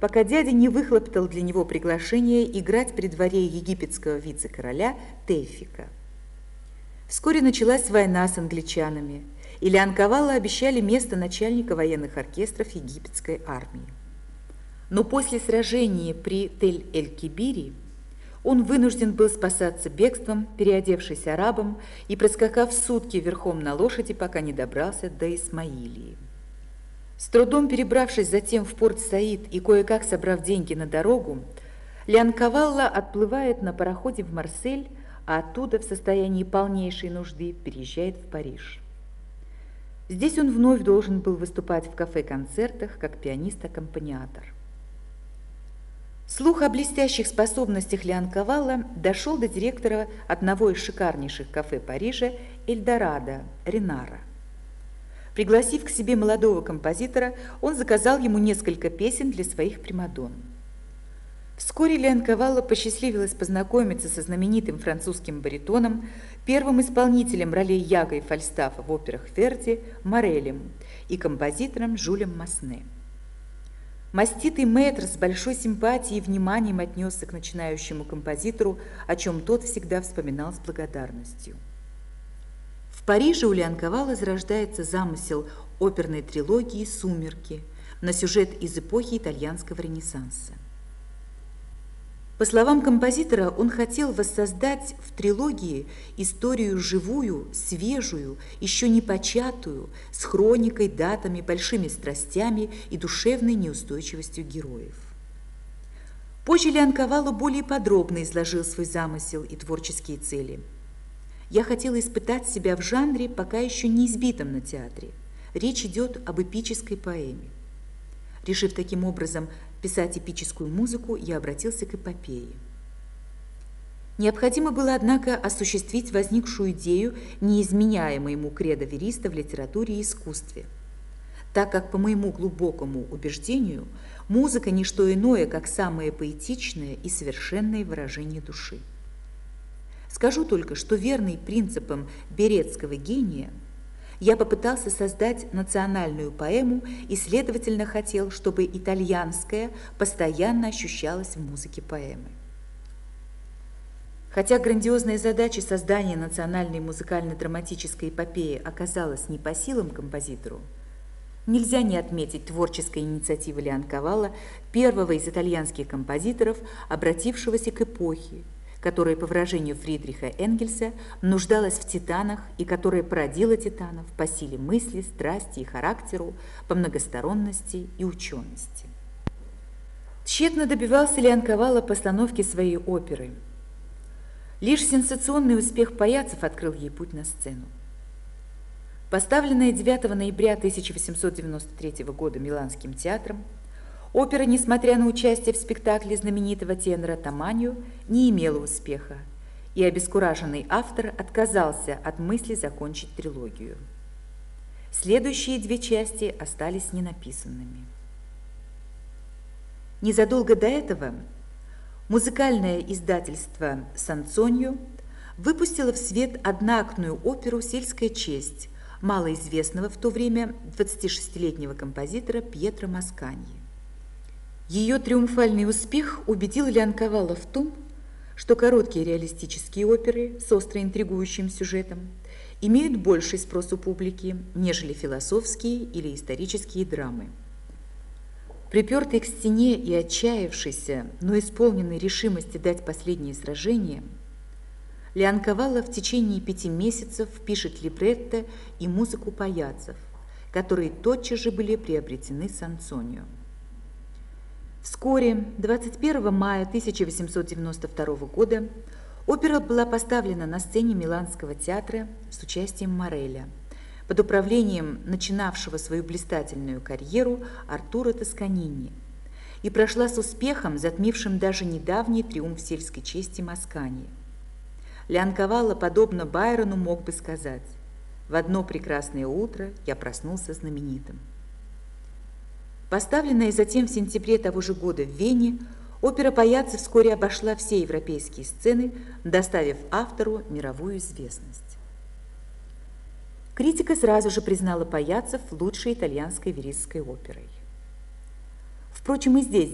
пока дядя не выхлопотал для него приглашение играть при дворе египетского вице-короля Тевфика. Вскоре началась война с англичанами, и Леонковалло обещали место начальника военных оркестров египетской армии. Но после сражения при Тель-эль-Кебире он вынужден был спасаться бегством, переодевшись арабом и проскакав сутки верхом на лошади, пока не добрался до Исмаилии. С трудом перебравшись затем в Порт-Саид и кое-как собрав деньги на дорогу, Леонковалло отплывает на пароходе в Марсель, а оттуда в состоянии полнейшей нужды переезжает в Париж. Здесь он вновь должен был выступать в кафе-концертах как пианист-аккомпаниатор. Слух о блестящих способностях Леонковалло дошел до директора одного из шикарнейших кафе Парижа Эльдорадо Ренара. Пригласив к себе молодого композитора, он заказал ему несколько песен для своих примадонн. Вскоре Леонковалло посчастливилось познакомиться со знаменитым французским баритоном, первым исполнителем ролей Яга и Фальстафа в операх Верди Морелем и композитором Жюлем Масне. Маститый мэтрр с большой симпатией и вниманием отнесся к начинающему композитору, о чем тот всегда вспоминал с благодарностью. В Париже у Леонковалло зарождается замысел оперной трилогии «Сумерки» на сюжет из эпохи итальянского Ренессанса. По словам композитора, он хотел воссоздать в трилогии историю живую, свежую, еще не початую, с хроникой, датами, большими страстями и душевной неустойчивостью героев. Позже Леонковалло более подробно изложил свой замысел и творческие цели. «Я хотела испытать себя в жанре, пока еще не избитом на театре. Речь идет об эпической поэме. Решив таким образом писать эпическую музыку, я обратился к эпопее. Необходимо было, однако, осуществить возникшую идею, не изменяя моему кредо вериста в литературе и искусстве, так как, по моему глубокому убеждению, музыка – не что иное, как самое поэтичное и совершенное выражение души. Скажу только, что верный принципам берецкого гения – я попытался создать национальную поэму и, следовательно, хотел, чтобы итальянская постоянно ощущалась в музыке поэмы. Хотя грандиозная задача создания национальной музыкально-драматической эпопеи оказалась не по силам композитору, нельзя не отметить творческой инициативы Леонковалло, первого из итальянских композиторов, обратившегося к эпохе, которая, по выражению Фридриха Энгельса, нуждалась в титанах и которая породила титанов по силе мысли, страсти и характеру, по многосторонности и учености. Тщетно добивался Леонковалло постановки своей оперы. Лишь сенсационный успех паяцев открыл ей путь на сцену. Поставленная 9 ноября 1893 года Миланским театром, опера, несмотря на участие в спектакле знаменитого тенора Таманьо, не имела успеха, и обескураженный автор отказался от мысли закончить трилогию. Следующие две части остались ненаписанными. Незадолго до этого музыкальное издательство «Санцоньо» выпустило в свет одноактную оперу «Сельская честь» малоизвестного в то время 26-летнего композитора Пьетро Масканьи. Ее триумфальный успех убедил Леонковалло в том, что короткие реалистические оперы с остро интригующим сюжетом имеют больший спрос у публики, нежели философские или исторические драмы. Припертый к стене и отчаявшийся, но исполненный решимости дать последнее сражение, Леонковалло в течение 5 месяцев пишет либретто и музыку паяцев, которые тотчас же были приобретены Санцоньо. Вскоре, 21 мая 1892 года, опера была поставлена на сцене Миланского театра с участием Мореля под управлением начинавшего свою блистательную карьеру Артуро Тосканини и прошла с успехом, затмившим даже недавний триумф сельской чести Масканьи. Леонковалло, подобно Байрону, мог бы сказать: «В одно прекрасное утро я проснулся знаменитым». Поставленная затем в сентябре того же года в Вене, опера «Паяцци» вскоре обошла все европейские сцены, доставив автору мировую известность. Критика сразу же признала паяццев лучшей итальянской веристской оперой. Впрочем, и здесь